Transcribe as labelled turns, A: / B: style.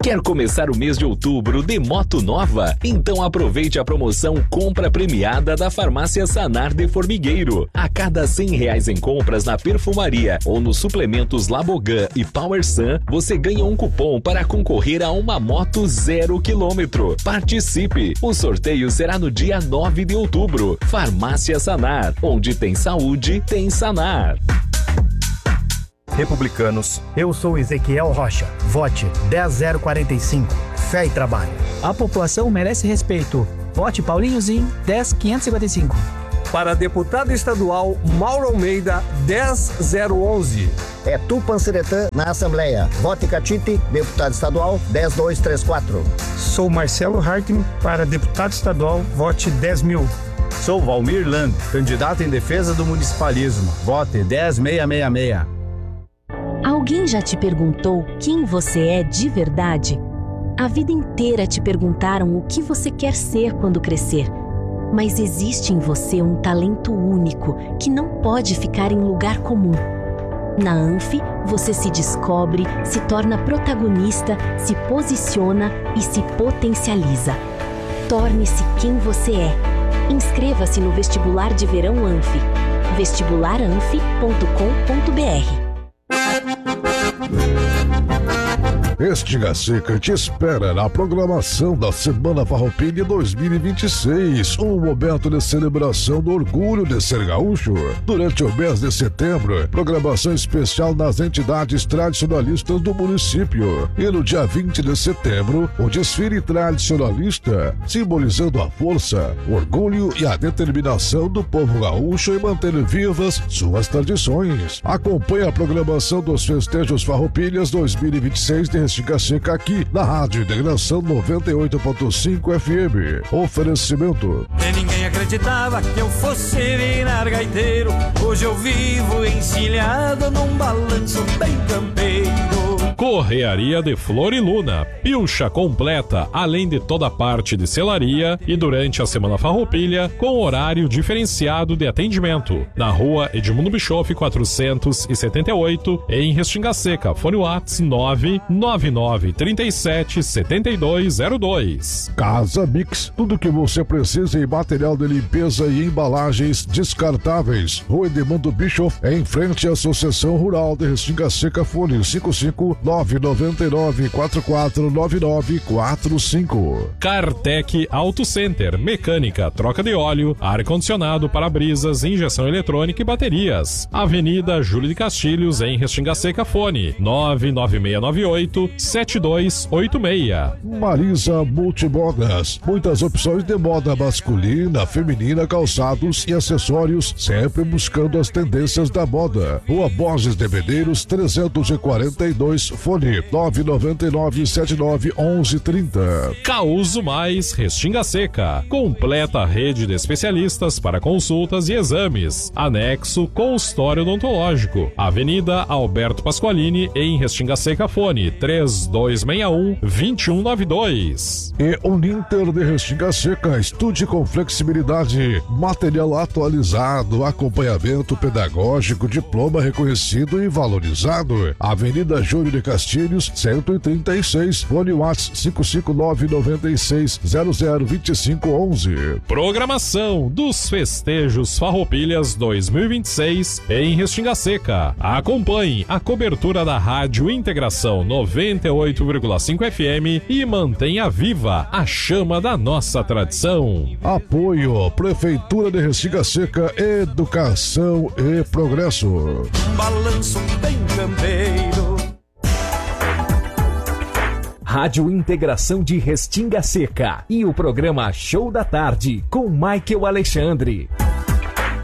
A: Quer começar o mês de outubro de moto nova? Então aproveite a promoção Compra Premiada da Farmácia Sanar de Formigueiro. A cada R$100 em compras na perfumaria ou nos suplementos Labogan e Power Sun, você ganha um cupom para concorrer a uma moto 0 km. Participe! O sorteio será no dia 9 de outubro. Farmácia Sanar, onde tem saúde, tem Sanar.
B: Republicanos, eu sou Ezequiel Rocha. Vote 10045. Fé e trabalho.
C: A população merece respeito. Vote Paulinho Zin 10555.
D: Para deputado estadual, Mauro Almeida 10011.
E: É Tupanceretã na Assembleia. Vote Catite, deputado estadual 10234.
F: Sou Marcelo Hartmann, para deputado estadual, vote 10.000.
G: Sou Valmir Land, candidato em defesa do municipalismo. Vote 10666.
H: Alguém já te perguntou quem você é de verdade? A vida inteira te perguntaram o que você quer ser quando crescer. Mas existe em você um talento único que não pode ficar em lugar comum. Na ANFI, você se descobre, se torna protagonista, se posiciona e se potencializa. Torne-se quem você é. Inscreva-se no vestibular de verão ANFI. vestibularanfi.com.br.
I: Restinga Seca te espera na programação da Semana Farroupilha 2026, um momento de celebração do orgulho de ser gaúcho. Durante o mês de setembro, programação especial nas entidades tradicionalistas do município. E no dia 20 de setembro, o desfile tradicionalista, simbolizando a força, o orgulho e a determinação do povo gaúcho em manter vivas suas tradições. Acompanhe a programação dos festejos Farroupilhas 2026 de Restinga Seca aqui na Rádio Integração 98.5 FM. Oferecimento.
J: E ninguém acreditava que eu fosse virar gaiteiro. Hoje eu vivo encilhado num balanço bem campeiro.
K: Correaria de Flor e Luna, pilcha completa, além de toda a parte de selaria e durante a Semana Farroupilha, com horário diferenciado de atendimento. Na rua Edmundo Bischoff 478, em Restinga Seca, fone Whats 999377202.
I: Casa Mix, tudo que você precisa em material de limpeza e embalagens descartáveis. Rua Edmundo Bischoff, em frente à Associação Rural de Restinga Seca, fone 55999449945.
K: Cartec Auto Center, mecânica, troca de óleo, ar-condicionado, para-brisas, injeção eletrônica e baterias. Avenida Júlio de Castilhos, em Restinga Seca, fone 99698-7286.
I: Marisa Multimodas, muitas opções de moda masculina, feminina, calçados e acessórios, sempre buscando as tendências da moda. Rua Borges de Medeiros 342, fone 999791130.
K: Causo Mais Restinga Seca, completa rede de especialistas para consultas e exames. Anexo consultório odontológico. Avenida Alberto Pasqualini, em Restinga Seca, fone 3261-2192.
I: E Uninter de Restinga Seca, estude com flexibilidade, material atualizado, acompanhamento pedagógico, diploma reconhecido e valorizado. Avenida Júlio de Castilhos 136, fone WhatsApp 55996002511.
K: Programação dos festejos Farroupilhas 2026 em Restinga Seca. Acompanhe a cobertura da Rádio Integração 98,5 FM e mantenha viva a chama da nossa tradição.
I: Apoio Prefeitura de Restinga Seca, Educação e Progresso.
J: Balanço bem campeiro.
A: Rádio Integração de Restinga Seca e o programa Show da Tarde com Michael Alexandre.